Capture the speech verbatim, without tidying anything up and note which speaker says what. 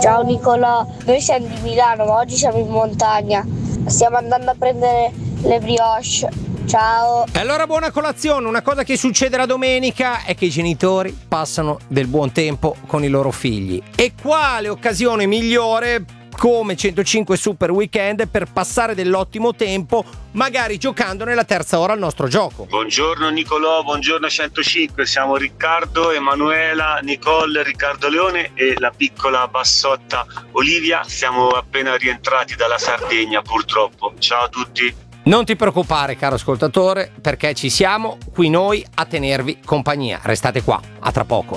Speaker 1: Ciao Nicolò, noi siamo di Milano, ma oggi siamo in montagna. Stiamo andando a prendere le brioche. Ciao.
Speaker 2: E allora buona colazione. Una cosa che succede la domenica è che i genitori passano del buon tempo con i loro figli. E quale occasione migliore come centocinque Super Weekend per passare dell'ottimo tempo, magari giocando nella terza ora al nostro gioco.
Speaker 3: Buongiorno Nicolò, buongiorno centocinque, siamo Riccardo, Emanuela, Nicole, Riccardo Leone e la piccola bassotta Olivia. Siamo appena rientrati dalla Sardegna purtroppo. Ciao a tutti.
Speaker 2: Non ti preoccupare caro ascoltatore, perché ci siamo qui noi a tenervi compagnia. Restate qua, a tra poco.